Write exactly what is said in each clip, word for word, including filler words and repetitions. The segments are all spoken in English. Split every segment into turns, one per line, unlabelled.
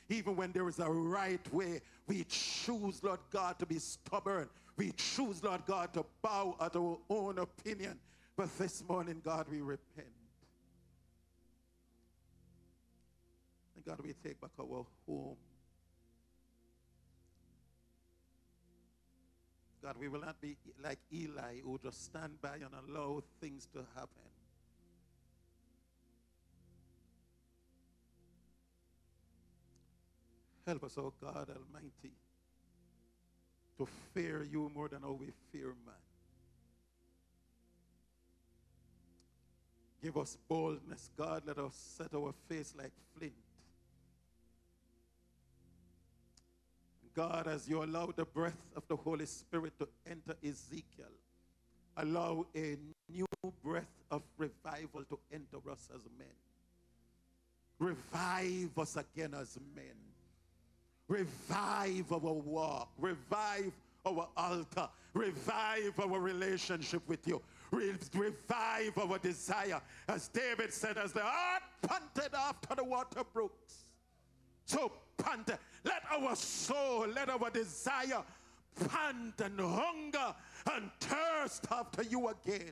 Even when there is a right way, we choose, Lord God, to be stubborn. We choose, Lord God, to bow at our own opinion. But this morning, God, we repent. And God, we take back our home. God, we will not be like Eli, who just stand by and allow things to happen. Help us, oh God Almighty, to fear you more than how we fear man. Give us boldness, God. Let us set our face like flint. God, as you allow the breath of the Holy Spirit to enter Ezekiel, allow a new breath of revival to enter us as men. Revive us again as men. Revive our walk. Revive our altar. Revive our relationship with you. Re revive our desire. As David said, as the heart panted after the water brooks, so pant. Let our soul, let our desire pant and hunger and thirst after you again.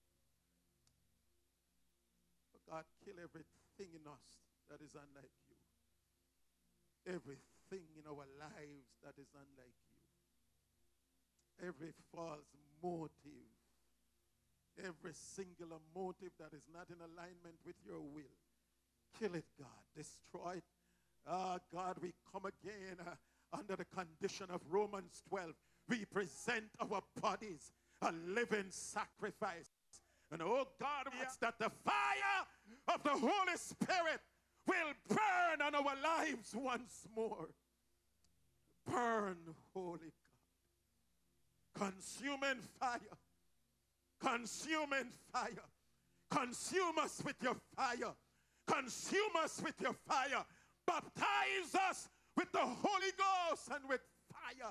But God, kill everything in us that is unlike you. Everything in our lives that is unlike you. Every false motive. Every singular motive that is not in alignment with your will. Kill it, God. Destroy it. Ah, God, we come again uh, under the condition of Romans twelve. We present our bodies a living sacrifice. And oh God, we ask that the fire of the Holy Spirit will burn on our lives once more. Burn, Holy God. Consuming fire. Consuming fire. Consume us with your fire. Consume us with your fire. Baptize us with the Holy Ghost and with fire.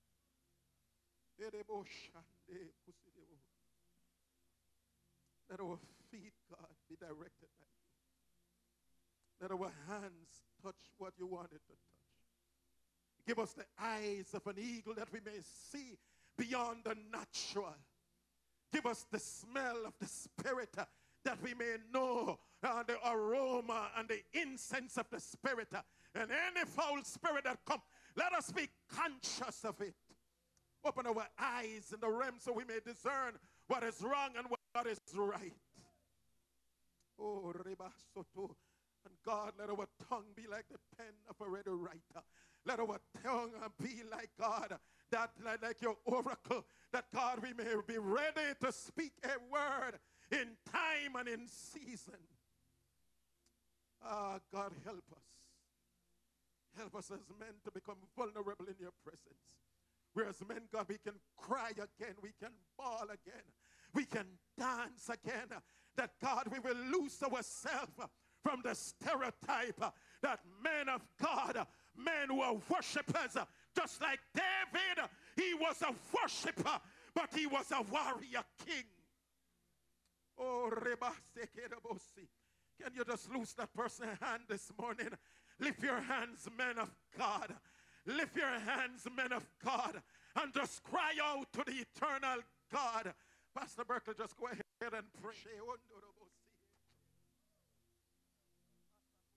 Let our feet, God, be directed by you. Let our hands touch what you wanted to touch. Give us the eyes of an eagle that we may see beyond the natural. Give us the smell of the Spirit uh, that we may know uh, the aroma and the incense of the Spirit. Uh, and any foul spirit that comes, let us be conscious of it. Open our eyes in the realm so we may discern what is wrong and what is right. Oh, Reba Soto. And God, let our tongue be like the pen of a ready writer. Let our tongue be like God, that like your oracle, that God, we may be ready to speak a word in time and in season. Ah, God, help us. Help us as men to become vulnerable in your presence. Whereas men, God, we can cry again, we can bawl again, we can dance again. That, God, we will lose ourselves from the stereotype that men of God, men who are worshipers, just like David, he was a worshiper, but he was a warrior king. Oh, can you just loose that person's hand this morning? Lift your hands, men of God. Lift your hands, men of God, and just cry out to the eternal God. Pastor Berkeley, just go ahead and pray.